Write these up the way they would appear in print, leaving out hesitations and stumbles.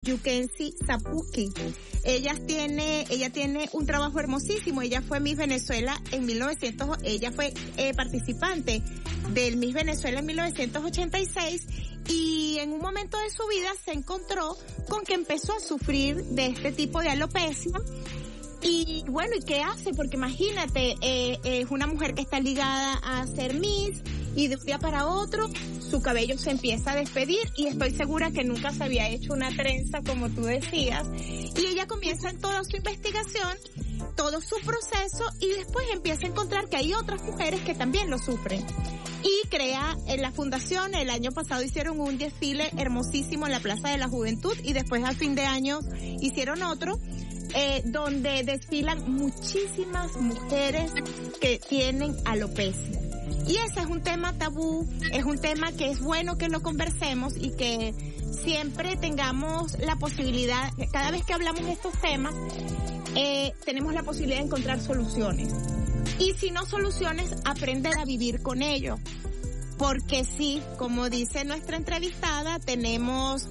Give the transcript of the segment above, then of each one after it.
Yukensi Sapuki. Ella tiene un trabajo hermosísimo. Ella fue Miss Venezuela en 1900, ella fue participante del Miss Venezuela en 1986 y en un momento de su vida se encontró con que empezó a sufrir de este tipo de alopecia. Y bueno, ¿y qué hace? Porque imagínate, es una mujer que está ligada a ser Miss y de un día para otro su cabello se empieza a despedir y estoy segura que nunca se había hecho una trenza como tú decías. Y ella comienza en toda su investigación, todo su proceso y después empieza a encontrar que hay otras mujeres que también lo sufren. Y crea en la fundación, el año pasado hicieron un desfile hermosísimo en la Plaza de la Juventud y después a fin de año hicieron otro. Donde desfilan muchísimas mujeres que tienen alopecia. Y ese es un tema tabú, es un tema que es bueno que lo conversemos y que siempre tengamos la posibilidad, cada vez que hablamos de estos temas, tenemos la posibilidad de encontrar soluciones. Y si no soluciones, aprender a vivir con ello. Porque sí, como dice nuestra entrevistada, tenemos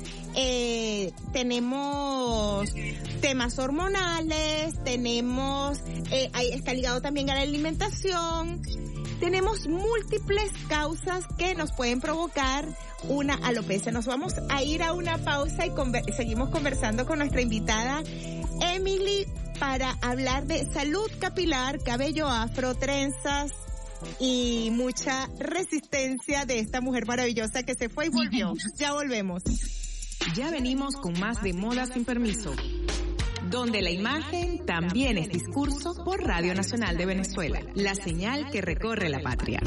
temas hormonales, está ligado también a la alimentación, tenemos múltiples causas que nos pueden provocar una alopecia. Nos vamos a ir a una pausa y seguimos conversando con nuestra invitada Emily para hablar de salud capilar, cabello afro, trenzas y mucha resistencia de esta mujer maravillosa que se fue y volvió. Ya volvemos. Ya venimos con más de Moda Sin Permiso, donde la imagen también es discurso por Radio Nacional de Venezuela, la señal que recorre la patria.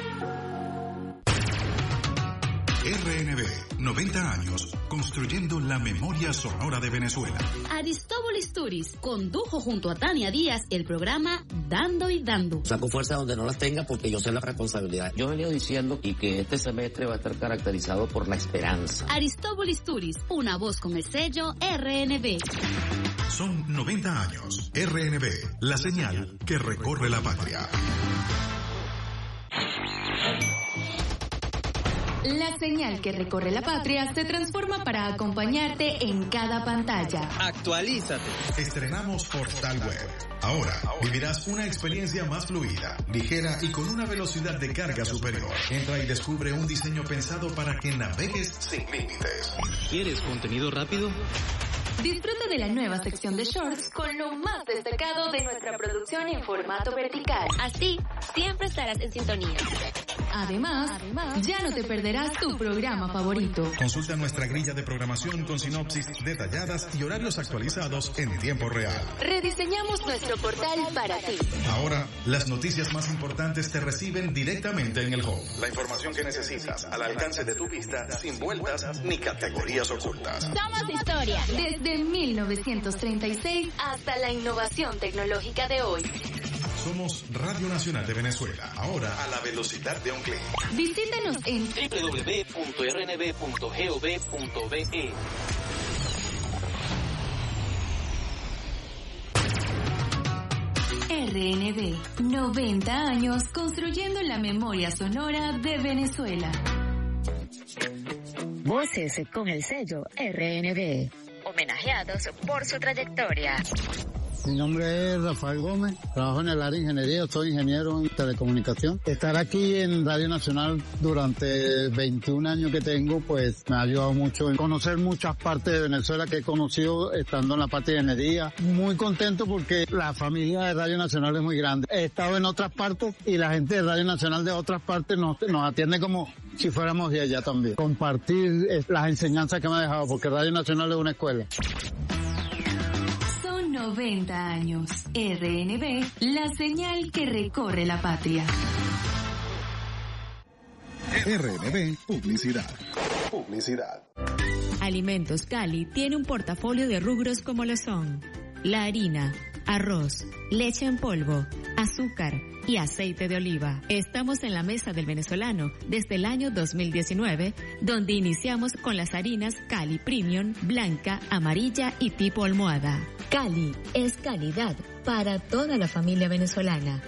RNB, 90 años, construyendo la memoria sonora de Venezuela. Aristóbulo Turis condujo junto a Tania Díaz el programa Dando y Dando. Saco fuerza donde no las tenga porque yo sé la responsabilidad. Yo he venido diciendo y que este semestre va a estar caracterizado por la esperanza. Aristóbulo Turis, una voz con el sello RNB. Son 90 años. RNB, la señal que recorre la patria. La señal que recorre la patria se transforma para acompañarte en cada pantalla. Actualízate. Estrenamos Portal Web. Ahora vivirás una experiencia más fluida, ligera y con una velocidad de carga superior. Entra y descubre un diseño pensado para que navegues sin límites. ¿Quieres contenido rápido? Disfruta de la nueva sección de shorts con lo más destacado de nuestra producción en formato vertical. Así, siempre estarás en sintonía. Además, ya no te perderás tu programa favorito. Consulta nuestra grilla de programación con sinopsis detalladas y horarios actualizados en tiempo real. Rediseñamos nuestro portal para ti. Ahora, las noticias más importantes te reciben directamente en el home. La información que necesitas al alcance de tu vista, sin vueltas ni categorías ocultas. Somos historia. Desde 1936 hasta la innovación tecnológica de hoy. Somos Radio Nacional de Venezuela, ahora a la velocidad de un clic. Visítanos en www.rnb.gov.be. RNB, 90 años construyendo la memoria sonora de Venezuela. Voces con el sello RNB, homenajeados por su trayectoria. Mi nombre es Rafael Gómez, trabajo en el área de ingeniería, soy ingeniero en telecomunicación. Estar aquí en Radio Nacional durante 21 años que tengo, pues me ha ayudado mucho en conocer muchas partes de Venezuela que he conocido estando en la parte de ingeniería. Muy contento porque la familia de Radio Nacional es muy grande. He estado en otras partes y la gente de Radio Nacional de otras partes nos atiende como si fuéramos de allá también. Compartir las enseñanzas que me ha dejado, porque Radio Nacional es una escuela. 90 años. RNB, la señal que recorre la patria. RNB Publicidad. Alimentos Cali tiene un portafolio de rubros como lo son la harina, arroz, leche en polvo, azúcar y aceite de oliva. Estamos en la mesa del venezolano desde el año 2019, donde iniciamos con las harinas Cali Premium, blanca, amarilla y tipo almohada. Cali es calidad para toda la familia venezolana.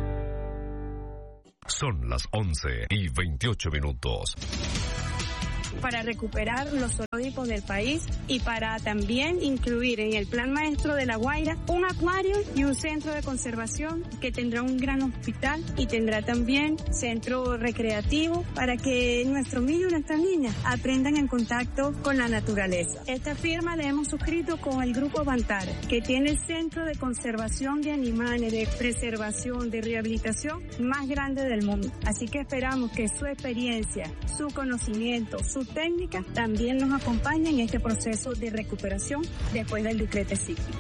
Son las 11:28. para recuperar los zoológicos del país y para también incluir en el Plan Maestro de La Guaira un acuario y un centro de conservación que tendrá un gran hospital y tendrá también centro recreativo para que nuestros niños y nuestras niñas aprendan en contacto con la naturaleza. Esta firma la hemos suscrito con el Grupo Bantara, que tiene el centro de conservación de animales, de preservación, de rehabilitación más grande del mundo. Así que esperamos que su experiencia, su conocimiento, su técnica también nos acompañen en este proceso de recuperación después del decreto cíclico.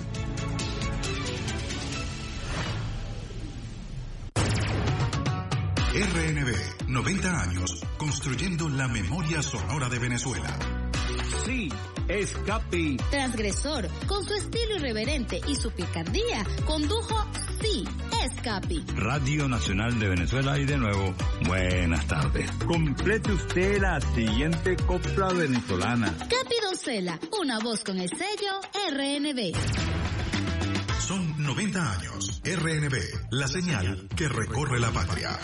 RNB, 90 años, construyendo la memoria sonora de Venezuela. Sí, es Capi. Transgresor, con su estilo irreverente y su picardía, condujo Sí, es Capi. Radio Nacional de Venezuela y de nuevo, buenas tardes. Complete usted la siguiente copla venezolana. Capi Doncella, una voz con el sello RNB. Son 90 años. RNB, la señal que recorre la patria.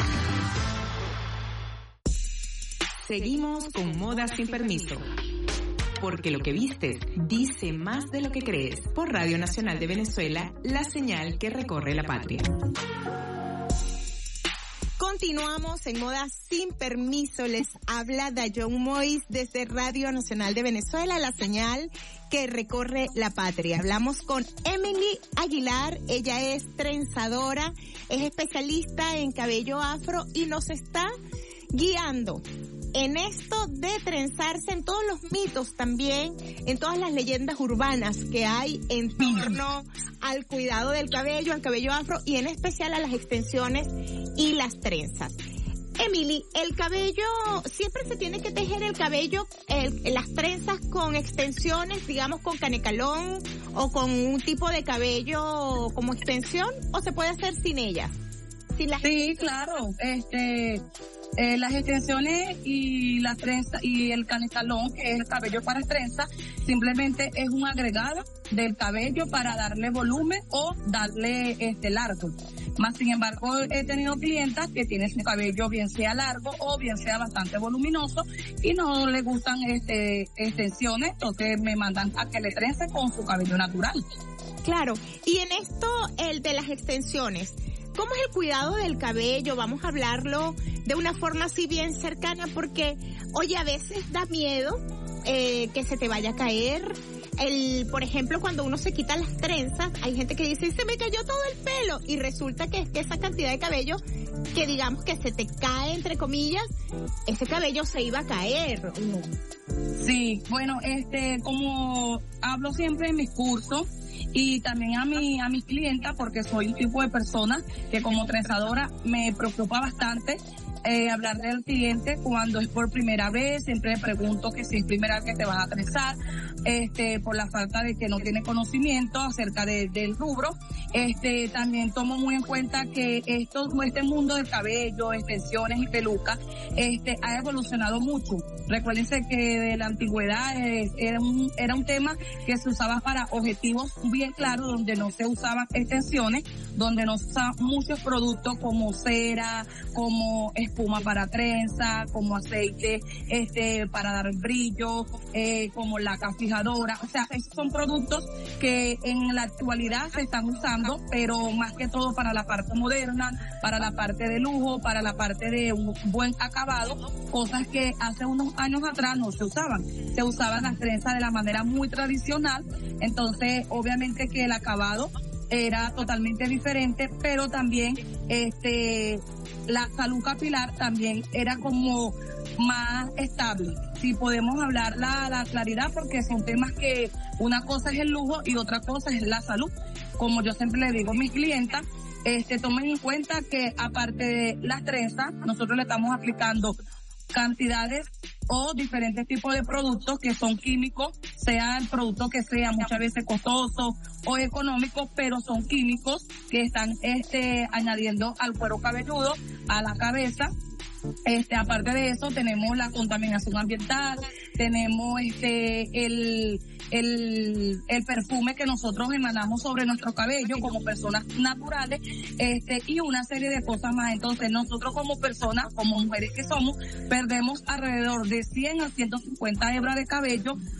Seguimos con Moda Sin Permiso. Porque lo que vistes dice más de lo que crees. Por Radio Nacional de Venezuela, la señal que recorre la patria. Continuamos en Moda Sin Permiso. Les habla Dayon Mois desde Radio Nacional de Venezuela, la señal que recorre la patria. Hablamos con Emily Aguilar. Ella es trenzadora, es especialista en cabello afro y nos está guiando en esto de trenzarse, en todos los mitos también, en todas las leyendas urbanas que hay en torno al cuidado del cabello, al cabello afro y en especial a las extensiones y las trenzas. Emily, el cabello, siempre se tiene que tejer el cabello, las trenzas con extensiones, digamos con canecalón o con un tipo de cabello como extensión, o se puede hacer sin ellas. Sí, claro, las extensiones y las trenzas y el canecalón, que es el cabello para trenza, simplemente es un agregado del cabello para darle volumen o darle largo. Más sin embargo, he tenido clientas que tienen su cabello bien sea largo o bien sea bastante voluminoso y no le gustan extensiones, entonces me mandan a que le trence con su cabello natural. Claro, y en esto, el de las extensiones, ¿cómo es el cuidado del cabello? Vamos a hablarlo de una forma así bien cercana porque, oye, a veces da miedo que se te vaya a caer. Por ejemplo, cuando uno se quita las trenzas, hay gente que dice, se me cayó todo el pelo, y resulta que es que esa cantidad de cabello que digamos que se te cae, entre comillas, ese cabello se iba a caer. Sí, bueno, como hablo siempre en mis cursos, y también a mis clientas, porque soy un tipo de persona que como trenzadora me preocupa bastante hablar del cliente cuando es por primera vez. Siempre le pregunto que si es primera vez que te vas a trenzar, por la falta de que no tiene conocimiento acerca del rubro. También tomo muy en cuenta que este mundo del cabello, extensiones y pelucas, ha evolucionado mucho. Recuérdense que de la antigüedad era un tema que se usaba para objetivos bien claros, donde no se usaban extensiones, donde no se usaban muchos productos como cera, como espuma para trenza, como aceite para dar brillo, como laca fijadora. O sea, esos son productos que en la actualidad se están usando, pero más que todo para la parte moderna, para la parte de lujo, para la parte de un buen acabado, cosas que hace unos años atrás no se usaban. Se usaban las trenzas de la manera muy tradicional, entonces obviamente que el acabado era totalmente diferente, pero también la salud capilar también era como más estable. Si podemos hablar la claridad, porque son temas que una cosa es el lujo y otra cosa es la salud. Como yo siempre le digo a mis clientas, tomen en cuenta que aparte de las trenzas, nosotros le estamos aplicando cantidades o diferentes tipos de productos que son químicos, sea el producto que sea muchas veces costoso o económico, pero son químicos que están añadiendo al cuero cabelludo, a la cabeza. Aparte de eso tenemos la contaminación ambiental, tenemos el el perfume que nosotros emanamos sobre nuestro cabello como personas naturales, y una serie de cosas más. Entonces nosotros como personas, como mujeres que somos, perdemos alrededor de 100 a 150 hebras de cabello